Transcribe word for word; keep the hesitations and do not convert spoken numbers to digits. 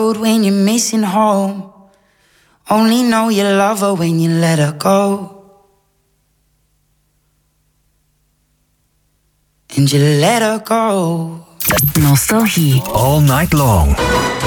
road when you're missing home. Only know you love her when you let her go. And you let her go. Nostalgie. All night long.